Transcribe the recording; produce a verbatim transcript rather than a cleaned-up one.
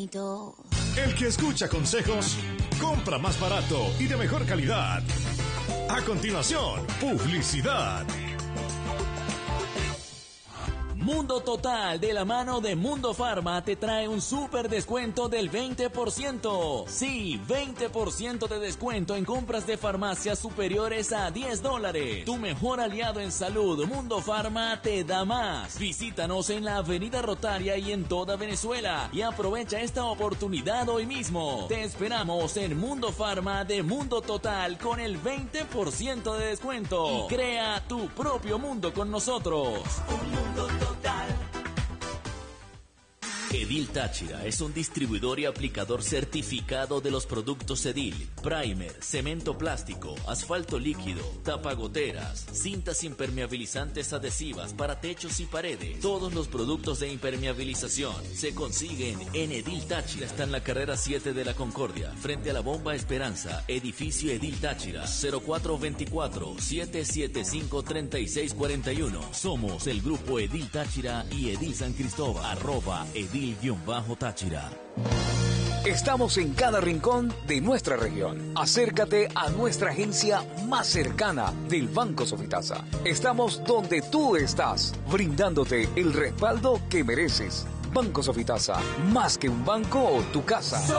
El que escucha consejos, compra más barato y de mejor calidad. A continuación, publicidad. Mundo Total, de la mano de Mundo Farma, te trae un súper descuento del veinte por ciento. Sí, veinte por ciento de descuento en compras de farmacias superiores a diez dólares. Tu mejor aliado en salud, Mundo Farma, te da más. Visítanos en la Avenida Rotaria y en toda Venezuela y aprovecha esta oportunidad hoy mismo. Te esperamos en Mundo Farma de Mundo Total con el veinte por ciento de descuento. Y crea tu propio mundo con nosotros. Un mundo total. Edil Táchira es un distribuidor y aplicador certificado de los productos Edil: primer, cemento plástico, asfalto líquido, tapagoteras, cintas impermeabilizantes adhesivas para techos y paredes. Todos los productos de impermeabilización se consiguen en Edil Táchira. Está en la carrera siete de la Concordia, frente a la Bomba Esperanza, edificio Edil Táchira, cero cuatro dos cuatro, siete siete cinco, tres seis cuatro uno. Somos el grupo Edil Táchira y Edil San Cristóbal, arroba Edil Táchira. Estamos en cada rincón de nuestra región. Acércate a nuestra agencia más cercana del Banco Sofitasa. Estamos donde tú estás, brindándote el respaldo que mereces. Banco Sofitasa, más que un banco o tu casa.